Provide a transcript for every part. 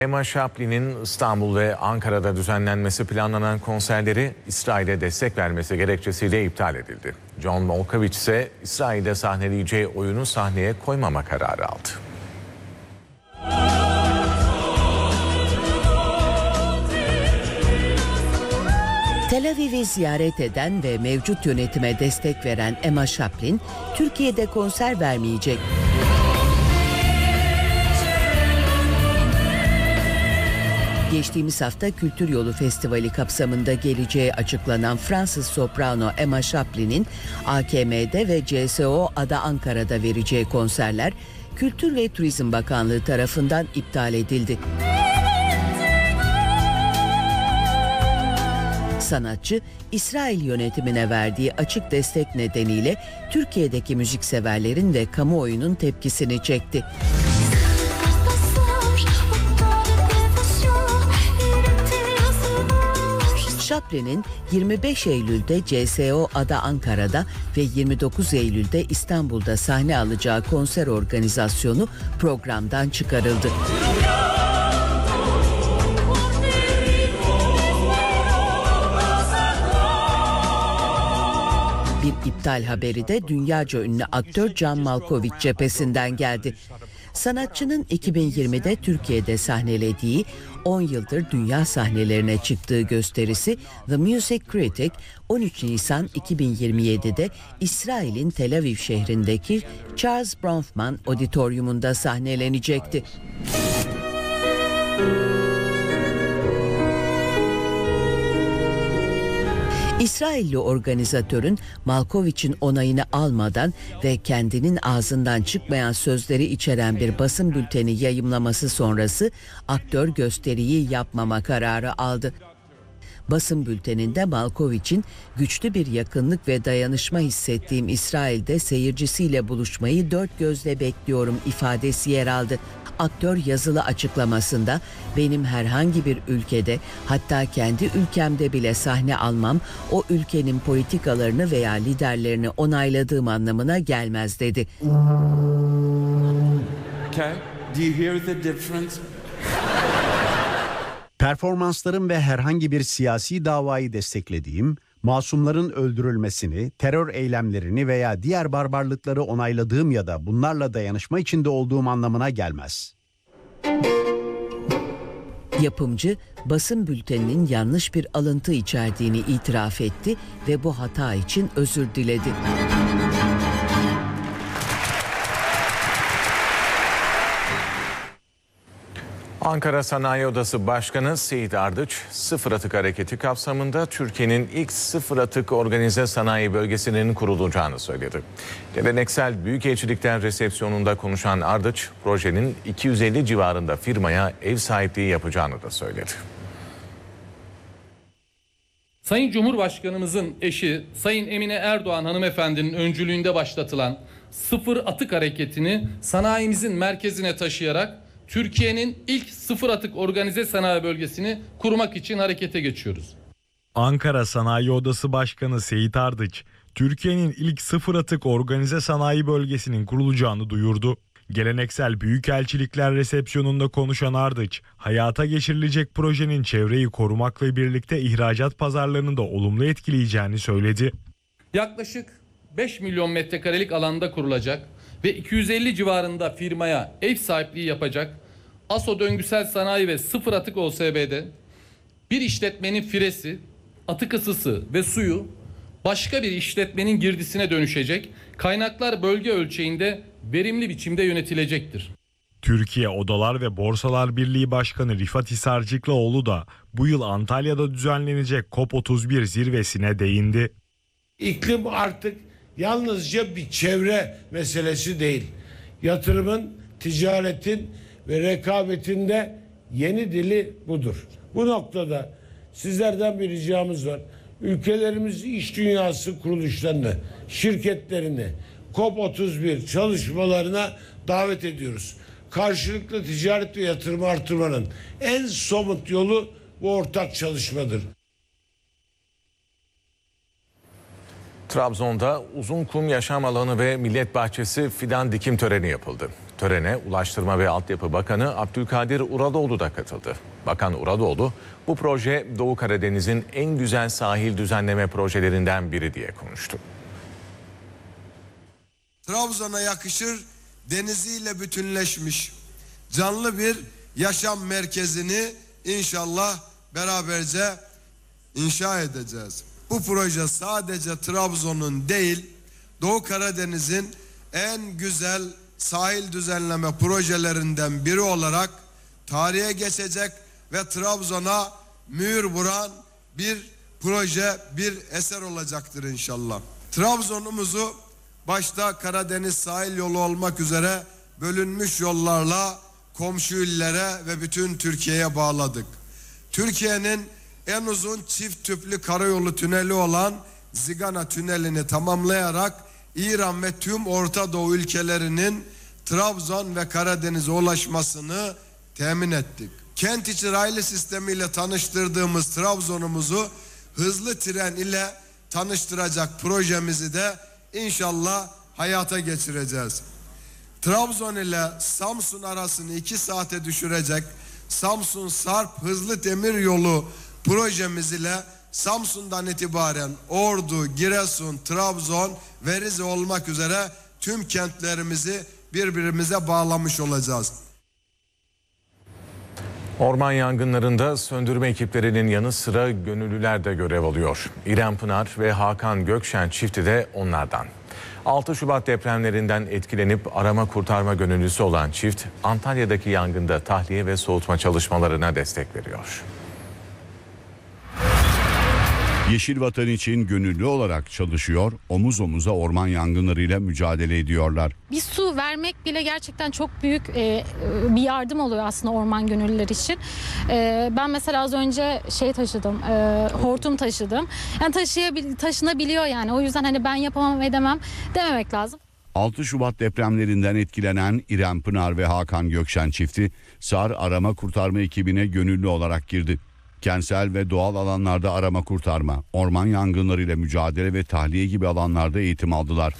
Emma Chaplin'in İstanbul ve Ankara'da düzenlenmesi planlanan konserleri İsrail'e destek vermesi gerekçesiyle iptal edildi. John Malkovich ise İsrail'de sahneleyeceği oyunu sahneye koymama kararı aldı. Tel Aviv'i ziyaret eden ve mevcut yönetime destek veren Emma Chaplin, Türkiye'de konser vermeyecek. Geçtiğimiz hafta Kültür Yolu Festivali kapsamında geleceği açıklanan Fransız soprano Emma Chaplin'in AKM'de ve CSO Ada Ankara'da vereceği konserler Kültür ve Turizm Bakanlığı tarafından iptal edildi. Sanatçı, İsrail yönetimine verdiği açık destek nedeniyle Türkiye'deki müzikseverlerin ve kamuoyunun tepkisini çekti. Chaplin'in 25 Eylül'de CSO Ada Ankara'da ve 29 Eylül'de İstanbul'da sahne alacağı konser organizasyonu programdan çıkarıldı. Bir iptal haberi de dünyaca ünlü aktör John Malkovich cephesinden geldi. Sanatçının 2020'de Türkiye'de sahnelediği 10 yıldır dünya sahnelerine çıktığı gösterisi The Music Critic 13 Nisan 2027'de İsrail'in Tel Aviv şehrindeki Charles Bronfman Auditorium'unda sahnelenecekti. İsrailli organizatörün Malkovich'in onayını almadan ve kendinin ağzından çıkmayan sözleri içeren bir basın bülteni yayımlaması sonrası aktör gösteriyi yapmama kararı aldı. Basın bülteninde Malkovich'in güçlü bir yakınlık ve dayanışma hissettiğim İsrail'de seyircisiyle buluşmayı dört gözle bekliyorum ifadesi yer aldı. Aktör yazılı açıklamasında benim herhangi bir ülkede, hatta kendi ülkemde bile sahne almam o ülkenin politikalarını veya liderlerini onayladığım anlamına gelmez dedi. Okay. Do you hear the difference? Performanslarım ve herhangi bir siyasi davayı desteklediğim, masumların öldürülmesini, terör eylemlerini veya diğer barbarlıkları onayladığım ya da bunlarla dayanışma içinde olduğum anlamına gelmez. Yapımcı, basın bülteninin yanlış bir alıntı içerdiğini itiraf etti ve bu hata için özür diledi. Ankara Sanayi Odası Başkanı Seyit Ardıç, sıfır atık hareketi kapsamında Türkiye'nin ilk sıfır atık organize sanayi bölgesinin kurulacağını söyledi. Geleneksel Büyükelçilikten resepsiyonunda konuşan Ardıç, projenin 250 civarında firmaya ev sahipliği yapacağını da söyledi. Sayın Cumhurbaşkanımızın eşi Sayın Emine Erdoğan hanımefendinin öncülüğünde başlatılan sıfır atık hareketini sanayimizin merkezine taşıyarak Türkiye'nin ilk sıfır atık organize sanayi bölgesini kurmak için harekete geçiyoruz. Ankara Sanayi Odası Başkanı Seyit Ardıç, Türkiye'nin ilk sıfır atık organize sanayi bölgesinin kurulacağını duyurdu. Geleneksel Büyükelçilikler resepsiyonunda konuşan Ardıç, hayata geçirilecek projenin çevreyi korumakla birlikte ihracat pazarlarını da olumlu etkileyeceğini söyledi. Yaklaşık 5 milyon metrekarelik alanda kurulacak ve 250 civarında firmaya ev sahipliği yapacak ASO Döngüsel Sanayi ve Sıfır Atık OSB'de bir işletmenin firesi, atık ısısı ve suyu başka bir işletmenin girdisine dönüşecek, kaynaklar bölge ölçeğinde verimli biçimde yönetilecektir. Türkiye Odalar ve Borsalar Birliği Başkanı Rifat Hisarcıklıoğlu da bu yıl Antalya'da düzenlenecek COP31 zirvesine değindi. İklim artık yalnızca bir çevre meselesi değil. Yatırımın, ticaretin ve rekabetinde yeni dili budur. Bu noktada sizlerden bir ricamız var. Ülkelerimiz iş dünyası kuruluşlarını, şirketlerini COP31 çalışmalarına davet ediyoruz. Karşılıklı ticaret ve yatırımı artırmanın en somut yolu bu ortak çalışmadır. Trabzon'da Uzunkum Yaşam Alanı ve Millet Bahçesi fidan dikim töreni yapıldı. Törene Ulaştırma ve Altyapı Bakanı Abdülkadir Uraloğlu da katıldı. Bakan Uraloğlu, bu proje Doğu Karadeniz'in en güzel sahil düzenleme projelerinden biri diye konuştu. Trabzon'a yakışır, deniziyle bütünleşmiş canlı bir yaşam merkezini inşallah beraberce inşa edeceğiz. Bu proje sadece Trabzon'un değil, Doğu Karadeniz'in en güzel sahil düzenleme projelerinden biri olarak tarihe geçecek ve Trabzon'a mühür vuran bir proje, bir eser olacaktır inşallah. Trabzon'umuzu başta Karadeniz sahil yolu olmak üzere bölünmüş yollarla komşu illere ve bütün Türkiye'ye bağladık. Türkiye'nin en uzun çift tüplü karayolu tüneli olan Zigana Tüneli'ni tamamlayarak İran ve tüm Orta Doğu ülkelerinin Trabzon ve Karadeniz'e ulaşmasını temin ettik. Kent içi raylı sistemiyle tanıştırdığımız Trabzon'umuzu hızlı tren ile tanıştıracak projemizi de İnşallah hayata geçireceğiz. Trabzon ile Samsun arasını 2 saate düşürecek Samsun-Sarp hızlı demir yolu projemiz ile Samsun'dan itibaren Ordu, Giresun, Trabzon ve Rize olmak üzere tüm kentlerimizi birbirimize bağlamış olacağız. Orman yangınlarında söndürme ekiplerinin yanı sıra gönüllüler de görev alıyor. İrem Pınar ve Hakan Gökşen çifti de onlardan. 6 Şubat depremlerinden etkilenip arama kurtarma gönüllüsü olan çift, Antalya'daki yangında tahliye ve soğutma çalışmalarına destek veriyor. Yeşil Vatan için gönüllü olarak çalışıyor, omuz omuza orman yangınlarıyla mücadele ediyorlar. Bir su vermek bile gerçekten çok büyük bir yardım oluyor aslında orman gönüllüleri için. Ben mesela az önce taşıdım, hortum taşıdım. Yani taşınabiliyor yani. O yüzden hani ben yapamam edemem dememek lazım. 6 Şubat depremlerinden etkilenen İrem Pınar ve Hakan Gökşen çifti SAR arama kurtarma ekibine gönüllü olarak girdi. Kentsel ve doğal alanlarda arama kurtarma, orman yangınlarıyla mücadele ve tahliye gibi alanlarda eğitim aldılar.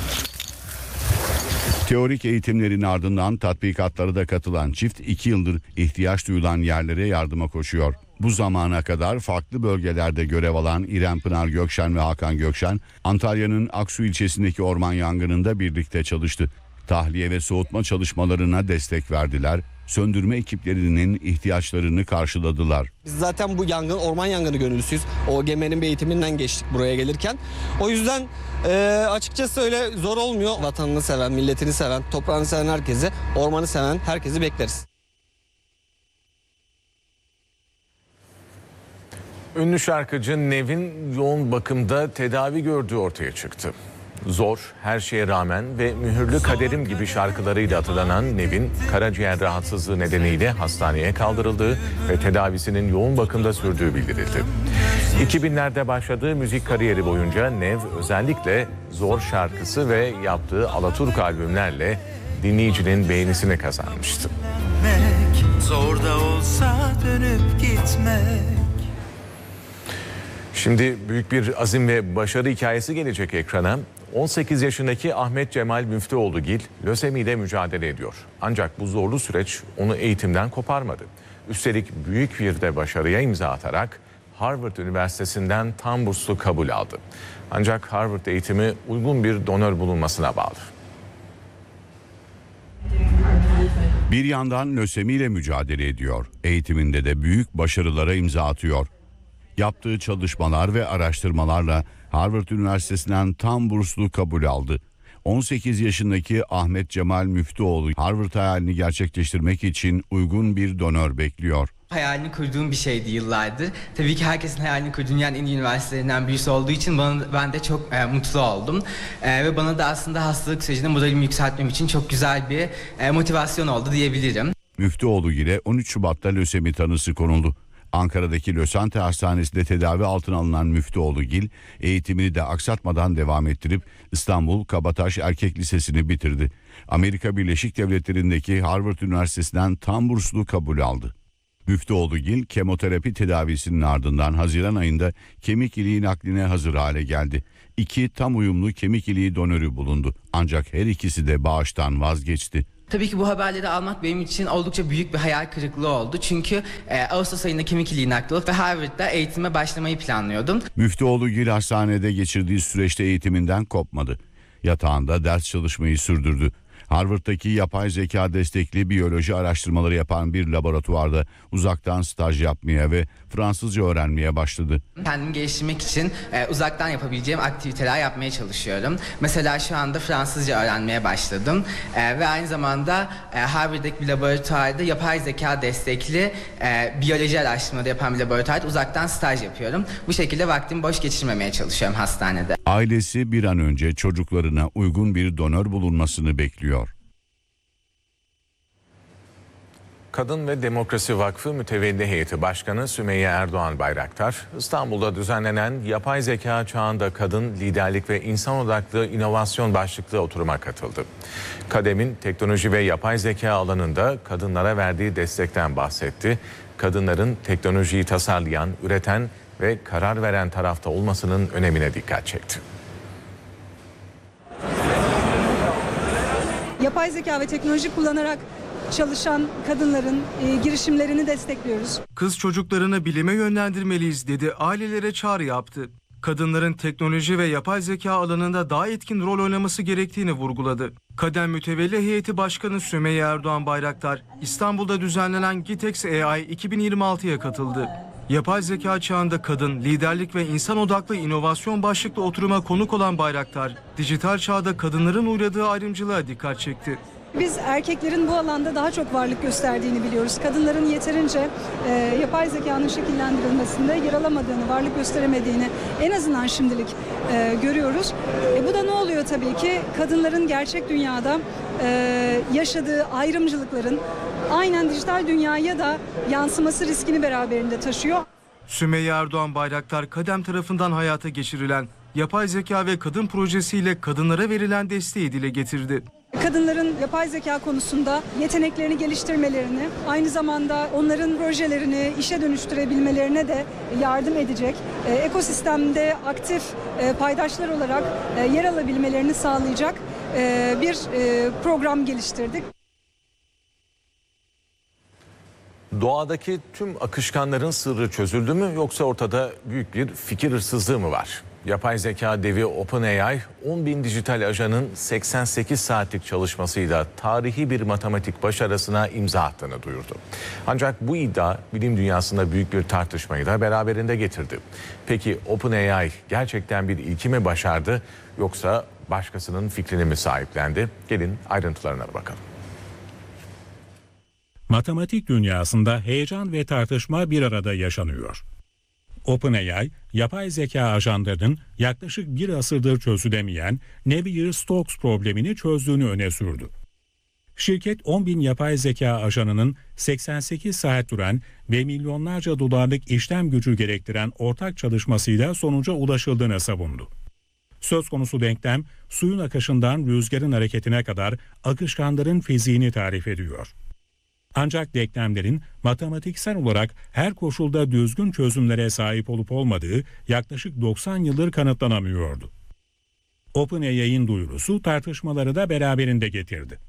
Teorik eğitimlerin ardından tatbikatlara da katılan çift 2 yıldır ihtiyaç duyulan yerlere yardıma koşuyor. Bu zamana kadar farklı bölgelerde görev alan İrem Pınar Gökşen ve Hakan Gökşen, Antalya'nın Aksu ilçesindeki orman yangınında birlikte çalıştı. Tahliye ve soğutma çalışmalarına destek verdiler. Söndürme ekiplerinin ihtiyaçlarını karşıladılar. Biz zaten bu orman yangını gönüllüsüyüz. OGM'nin bir eğitiminden geçtik buraya gelirken. O yüzden açıkçası öyle zor olmuyor. Vatanını seven, milletini seven, toprağını seven herkesi, ormanı seven herkesi bekleriz. Ünlü şarkıcı Nev'in yoğun bakımda tedavi gördüğü ortaya çıktı. Zor, Her Şeye Rağmen ve Mühürlü Kaderim gibi şarkılarıyla hatırlanan Nev'in karaciğer rahatsızlığı nedeniyle hastaneye kaldırıldığı ve tedavisinin yoğun bakımda sürdüğü bildirildi. 2000'lerde başladığı müzik kariyeri boyunca Nev özellikle Zor şarkısı ve yaptığı Alaturka albümlerle dinleyicinin beğenisini kazanmıştı. Zor da olsa dönüp gitmek. Şimdi büyük bir azim ve başarı hikayesi gelecek ekrana. 18 yaşındaki Ahmet Cemal Müftüoğlu'gil lösemiyle mücadele ediyor. Ancak bu zorlu süreç onu eğitimden koparmadı. Üstelik büyük bir de başarıya imza atarak Harvard Üniversitesi'nden tam burslu kabul aldı. Ancak Harvard eğitimi uygun bir donör bulunmasına bağlı. Bir yandan lösemiyle mücadele ediyor, eğitiminde de büyük başarılara imza atıyor. Yaptığı çalışmalar ve araştırmalarla Harvard Üniversitesi'nden tam burslu kabul aldı. 18 yaşındaki Ahmet Cemal Müftüoğlu Harvard hayalini gerçekleştirmek için uygun bir donör bekliyor. Hayalini kurduğum bir şeydi yıllardır. Tabii ki herkesin hayalini kurduğu dünyanın en iyi üniversitelerinden birisi olduğu için ben de çok mutlu oldum. Ve bana da aslında hastalık sürecinde moralimi yükseltmem için çok güzel bir motivasyon oldu diyebilirim. Müftüoğlu ile 13 Şubat'ta lösemi tanısı konuldu. Ankara'daki Lösante Hastanesi'nde tedavi altına alınan Müftüoğlu'gil eğitimini de aksatmadan devam ettirip İstanbul Kabataş Erkek Lisesi'ni bitirdi. Amerika Birleşik Devletleri'ndeki Harvard Üniversitesi'nden tam burslu kabul aldı. Müftüoğlu'gil kemoterapi tedavisinin ardından Haziran ayında kemik iliği nakline hazır hale geldi. 2 tam uyumlu kemik iliği donörü bulundu. Ancak her ikisi de bağıştan vazgeçti. Tabii ki bu haberleri almak benim için oldukça büyük bir hayal kırıklığı oldu. Çünkü Ağustos ayında kemik iliği nakli olup ve Harvard'da eğitime başlamayı planlıyordum. Müftüoğlu'gil hastanede geçirdiği süreçte eğitiminden kopmadı. Yatağında ders çalışmayı sürdürdü. Harvard'daki yapay zeka destekli biyoloji araştırmaları yapan bir laboratuvarda uzaktan staj yapmaya ve Fransızca öğrenmeye başladı. Kendimi geliştirmek için uzaktan yapabileceğim aktiviteler yapmaya çalışıyorum. Mesela şu anda Fransızca öğrenmeye başladım. Ve aynı zamanda Harvard'daki bir laboratuvarda yapay zeka destekli biyoloji araştırmaları yapan bir laboratuvarda uzaktan staj yapıyorum. Bu şekilde vaktimi boş geçirmemeye çalışıyorum hastanede. Ailesi bir an önce çocuklarına uygun bir donör bulunmasını bekliyor. Kadın ve Demokrasi Vakfı Mütevelli Heyeti Başkanı Sümeyye Erdoğan Bayraktar, İstanbul'da düzenlenen Yapay Zeka Çağında Kadın, Liderlik ve İnsan Odaklı İnovasyon başlıklı oturuma katıldı. KADEM'in teknoloji ve yapay zeka alanında kadınlara verdiği destekten bahsetti. Kadınların teknolojiyi tasarlayan, üreten ve karar veren tarafta olmasının önemine dikkat çekti. Yapay zeka ve teknoloji kullanarak çalışan kadınların girişimlerini destekliyoruz. Kız çocuklarını bilime yönlendirmeliyiz dedi, ailelere çağrı yaptı. Kadınların teknoloji ve yapay zeka alanında daha etkin rol oynaması gerektiğini vurguladı. KADEM Mütevelli Heyeti Başkanı Sümeyye Erdoğan Bayraktar, İstanbul'da düzenlenen Gitex AI 2026'ya katıldı. Yapay zeka çağında kadın, liderlik ve insan odaklı inovasyon başlıklı oturuma konuk olan Bayraktar, dijital çağda kadınların uğradığı ayrımcılığa dikkat çekti. Biz erkeklerin bu alanda daha çok varlık gösterdiğini biliyoruz. Kadınların yeterince yapay zekanın şekillendirilmesinde yer alamadığını, varlık gösteremediğini en azından şimdilik görüyoruz. Bu da ne oluyor tabii ki? Kadınların gerçek dünyada yaşadığı ayrımcılıkların aynen dijital dünyaya da yansıması riskini beraberinde taşıyor. Sümeyye Erdoğan Bayraktar, KADEM tarafından hayata geçirilen yapay zeka ve kadın projesiyle kadınlara verilen desteği dile getirdi. Kadınların yapay zeka konusunda yeteneklerini geliştirmelerini, aynı zamanda onların projelerini işe dönüştürebilmelerine de yardım edecek, ekosistemde aktif paydaşlar olarak yer alabilmelerini sağlayacak bir program geliştirdik. Doğadaki tüm akışkanların sırrı çözüldü mü, yoksa ortada büyük bir fikir hırsızlığı mı var? Yapay zeka devi OpenAI, 10.000 dijital ajanın 88 saatlik çalışmasıyla tarihi bir matematik başarısına imza attığını duyurdu. Ancak bu iddia bilim dünyasında büyük bir tartışmayı da beraberinde getirdi. Peki OpenAI gerçekten bir ilki mi başardı, yoksa başkasının fikrini mi sahiplendi? Gelin ayrıntılarına bakalım. Matematik dünyasında heyecan ve tartışma bir arada yaşanıyor. OpenAI, yapay zeka ajanlarının yaklaşık bir asırdır çözülemeyen Navier-Stokes problemini çözdüğünü öne sürdü. Şirket 10.000 yapay zeka ajanının 88 saat süren ve milyonlarca dolarlık işlem gücü gerektiren ortak çalışmasıyla sonuca ulaşıldığını savundu. Söz konusu denklem, suyun akışından rüzgarın hareketine kadar akışkanların fiziğini tarif ediyor. Ancak denklemlerin matematiksel olarak her koşulda düzgün çözümlere sahip olup olmadığı yaklaşık 90 yıldır kanıtlanamıyordu. OpenAI'nin duyurusu tartışmaları da beraberinde getirdi.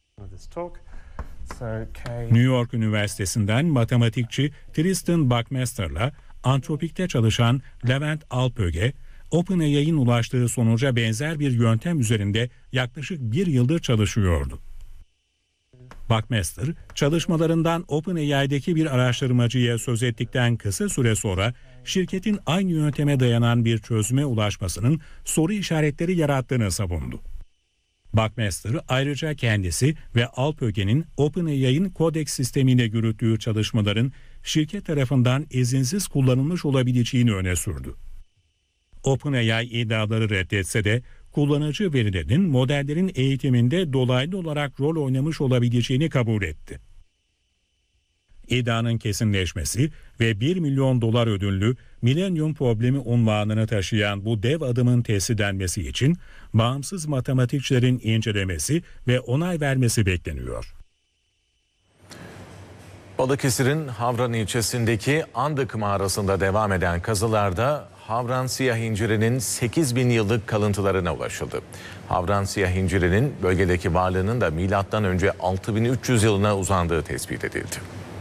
New York Üniversitesi'nden matematikçi Tristan Buckmaster'la Anthropic'te çalışan Levent Alpöge, OpenAI'nin ulaştığı sonuca benzer bir yöntem üzerinde yaklaşık bir yıldır çalışıyordu. Buckmaster, çalışmalarından OpenAI'deki bir araştırmacıya söz ettikten kısa süre sonra şirketin aynı yönteme dayanan bir çözüme ulaşmasının soru işaretleri yarattığını savundu. Buckmaster ayrıca kendisi ve Alpöge'nin OpenAI'nin Codex sistemiyle yürüttüğü çalışmaların şirket tarafından izinsiz kullanılmış olabileceğini öne sürdü. OpenAI iddiaları reddetse de kullanıcı verilerinin modellerin eğitiminde dolaylı olarak rol oynamış olabileceğini kabul etti. İddianın kesinleşmesi ve 1 milyon dolar ödüllü Millennium Problemi unvanını taşıyan bu dev adımın test edilmesi için bağımsız matematikçilerin incelemesi ve onay vermesi bekleniyor. Balıkesir'in Havran ilçesindeki Andık mağarasında devam eden kazılarda Havran siyah incirinin 8.000 yıllık kalıntılarına ulaşıldı. Havran siyah incirinin bölgedeki varlığının da M.Ö. 6300 yılına uzandığı tespit edildi.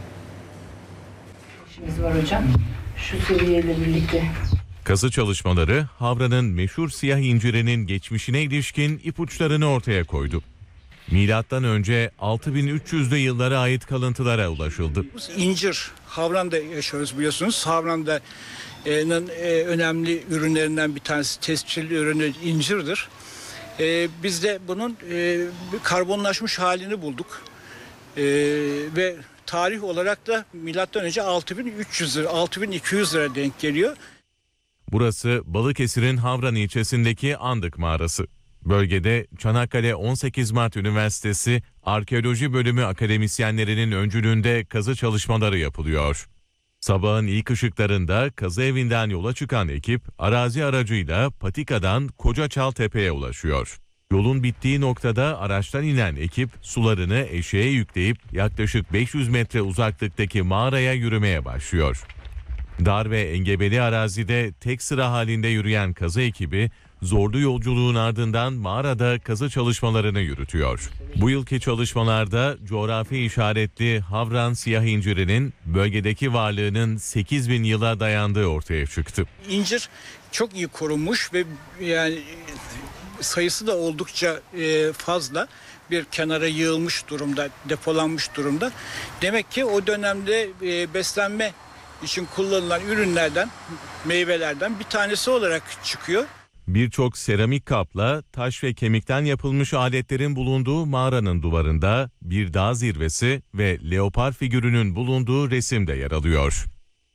İşimiz var hocam. Şu seviyeyle birlikte. Kazı çalışmaları Havran'ın meşhur siyah incirinin geçmişine ilişkin ipuçlarını ortaya koydu. M.Ö. 6300'lü yıllara ait kalıntılara ulaşıldı. İncir, Havran'da yaşıyoruz biliyorsunuz. Havran'da önemli ürünlerinden bir tanesi, tescilli ürünü incirdir. Biz de bunun karbonlaşmış halini bulduk. Ve tarih olarak da M.Ö. 6300 lira, 6200 lira denk geliyor. Burası Balıkesir'in Havran ilçesindeki Andık mağarası. Bölgede Çanakkale 18 Mart Üniversitesi Arkeoloji Bölümü akademisyenlerinin öncülüğünde kazı çalışmaları yapılıyor. Sabahın ilk ışıklarında kazı evinden yola çıkan ekip arazi aracıyla patikadan Kocaçaltepe'ye ulaşıyor. Yolun bittiği noktada araçtan inen ekip sularını eşeğe yükleyip yaklaşık 500 metre uzaklıktaki mağaraya yürümeye başlıyor. Dar ve engebeli arazide tek sıra halinde yürüyen kazı ekibi zorlu yolculuğun ardından mağarada kazı çalışmalarını yürütüyor. Bu yılki çalışmalarda coğrafi işaretli Havran siyah incirinin bölgedeki varlığının 8.000 yıla dayandığı ortaya çıktı. İncir çok iyi korunmuş ve yani sayısı da oldukça fazla, bir kenara yığılmış durumda, depolanmış durumda. Demek ki o dönemde beslenme için kullanılan ürünlerden, meyvelerden bir tanesi olarak çıkıyor. Birçok seramik kapla taş ve kemikten yapılmış aletlerin bulunduğu mağaranın duvarında bir dağ zirvesi ve leopar figürünün bulunduğu resim de yer alıyor.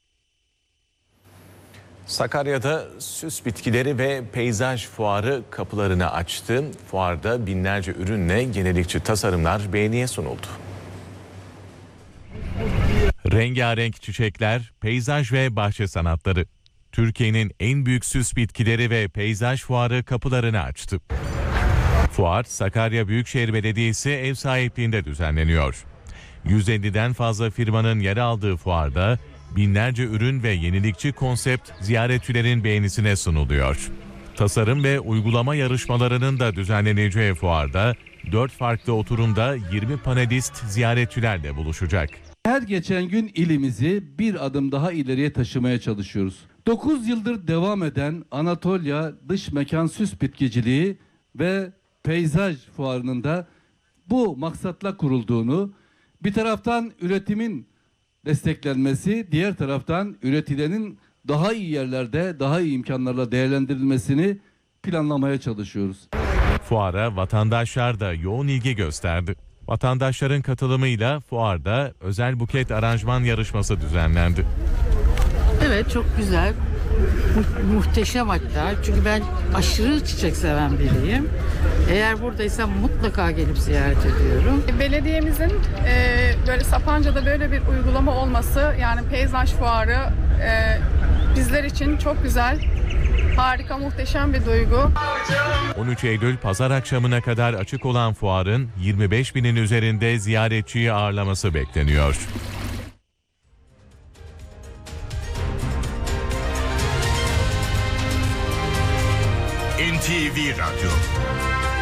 Sakarya'da süs bitkileri ve peyzaj fuarı kapılarını açtı. Fuarda binlerce ürünle yenilikçi tasarımlar beğeniye sunuldu. Rengarenk çiçekler, peyzaj ve bahçe sanatları. Türkiye'nin en büyük süs bitkileri ve peyzaj fuarı kapılarını açtı. Fuar, Sakarya Büyükşehir Belediyesi ev sahipliğinde düzenleniyor. 150'den fazla firmanın yer aldığı fuarda binlerce ürün ve yenilikçi konsept ziyaretçilerin beğenisine sunuluyor. Tasarım ve uygulama yarışmalarının da düzenleneceği fuarda 4 farklı oturumda 20 panelist ziyaretçilerle buluşacak. Her geçen gün ilimizi bir adım daha ileriye taşımaya çalışıyoruz. 9 yıldır devam eden Anatolia Dış Mekan Süs Bitkiciliği ve Peyzaj Fuarı'nın da bu maksatla kurulduğunu, bir taraftan üretimin desteklenmesi, diğer taraftan üretilenin daha iyi yerlerde, daha iyi imkanlarla değerlendirilmesini planlamaya çalışıyoruz. Fuara vatandaşlar da yoğun ilgi gösterdi. Vatandaşların katılımıyla fuarda özel buket aranjman yarışması düzenlendi. Evet, çok güzel. Muhteşem hatta. Çünkü ben aşırı çiçek seven biriyim. Eğer buradaysam mutlaka gelip ziyaret ediyorum. Belediyemizin böyle Sapanca'da böyle bir uygulama olması, yani peyzaj fuarı bizler için çok güzel, harika, muhteşem bir duygu. 13 Eylül pazar akşamına kadar açık olan fuarın 25.000'in üzerinde ziyaretçiyi ağırlaması bekleniyor. NTV Radyo